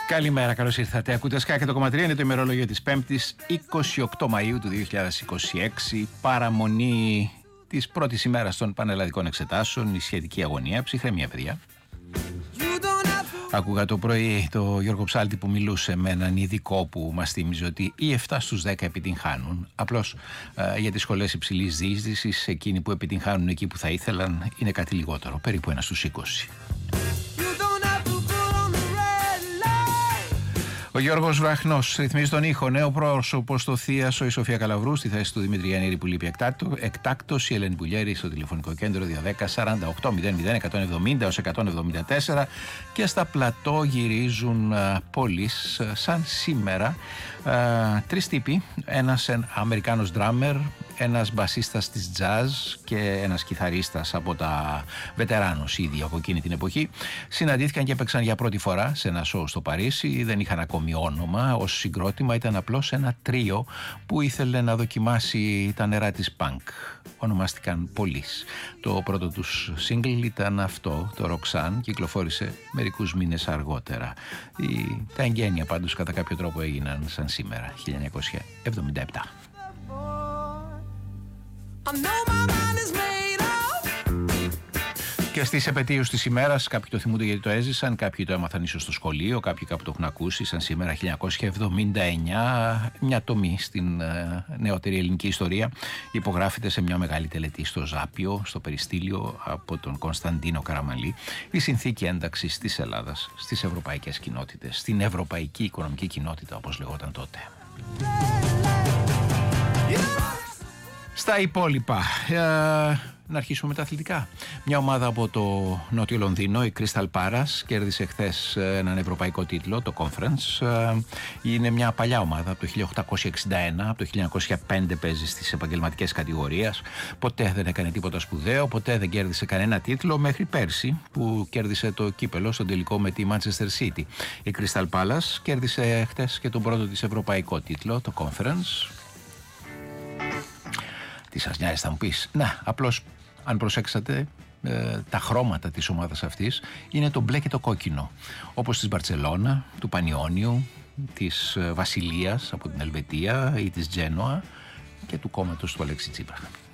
Καλημέρα, καλώς ήρθατε. Ακούτε Sky 100,3, είναι το ημερολόγιο της 5ης 28 Μαΐου του 2026. Παραμονή της πρώτης ημέρας των πανελλαδικών εξετάσεων, η σχετική αγωνία. Ψυχραιμία, παιδιά. Άκουγα το πρωί το Γιώργο Ψάλτη που μιλούσε με έναν ειδικό που μας θύμιζε ότι οι 7 στους 10 επιτυγχάνουν. Απλώς για τις σχολές υψηλής διείσδυσης, εκείνοι που επιτυγχάνουν εκεί που θα ήθελαν είναι κάτι λιγότερο, περίπου 1 στους 20. Ο Γιώργος Βραχνός ρυθμίζει τον ήχο. Νέο πρόσωπο στο Θίασο, η Σοφία Καλαβρού στη θέση του Δημήτρη Γιαννήρη που λείπει εκτάκτος, η Ελένη Πουλιέρη στο τηλεφωνικό κέντρο 210 48 00 170 έως 174 και στα πλατό γυρίζουν πόλεις σαν σήμερα. Τρεις τύποι, ένας Αμερικάνος ντράμερ, ένας μπασίστας της jazz και ένας κιθαρίστας από τα βετεράνους ήδη από εκείνη την εποχή συναντήθηκαν και έπαιξαν για πρώτη φορά σε ένα σοου στο Παρίσι. Δεν είχαν ακόμη όνομα ως συγκρότημα, ήταν απλώς ένα τρίο που ήθελε να δοκιμάσει τα νερά της punk. Ονομάστηκαν Police. Το πρώτο τους single ήταν αυτό, το Roxanne, κυκλοφόρησε μερικούς μήνες αργότερα. Τα εγγένεια πάντως κατά κάποιο τρόπο έγιναν σαν σήμερα, 1977. Και στις επετείους της ημέρας, κάποιοι το θυμούνται γιατί το έζησαν, κάποιοι το έμαθαν ίσως στο σχολείο, κάποιοι κάπου το έχουν ακούσει, σαν σήμερα 1979, μια τομή στην νεότερη ελληνική ιστορία, υπογράφεται σε μια μεγάλη τελετή στο Ζάπιο, στο Περιστήλιο, από τον Κωνσταντίνο Καραμανλή, η συνθήκη ένταξης της Ελλάδας στις ευρωπαϊκές κοινότητες, στην ευρωπαϊκή οικονομική κοινότητα, όπως λεγόταν τότε. Στα υπόλοιπα, να αρχίσουμε με τα αθλητικά. Μια ομάδα από το Νότιο Λονδίνο, η Crystal Palace, κέρδισε χθες έναν ευρωπαϊκό τίτλο, το Conference. Είναι μια παλιά ομάδα από το 1861, από το 1905 παίζει στις επαγγελματικές κατηγορίες. Ποτέ δεν έκανε τίποτα σπουδαίο, ποτέ δεν κέρδισε κανένα τίτλο μέχρι πέρσι που κέρδισε το κύπελο στον τελικό με τη Manchester City. Η Crystal Palace κέρδισε χθες και τον πρώτο της ευρωπαϊκό τίτλο, το Conference. Τι σας νοιάζει θα μου πεις? Να, απλώς αν προσέξατε τα χρώματα της ομάδας αυτής είναι το μπλε και το κόκκινο, όπως της Μπαρτσελώνα, του Πανιόνιου, της Βασιλείας από την Ελβετία ή της Τζένοα και του κόμματος του Αλέξη Τσίπρα.